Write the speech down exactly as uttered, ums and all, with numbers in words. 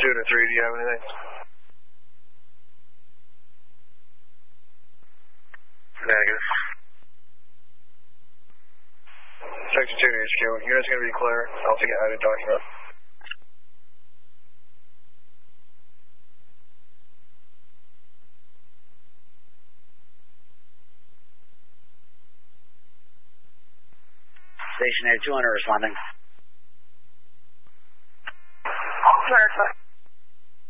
two to three, do you have anything? Negative. Section two to H Q. Unit's going to be clear. I'll take it out of document. Stationary two hundred responding.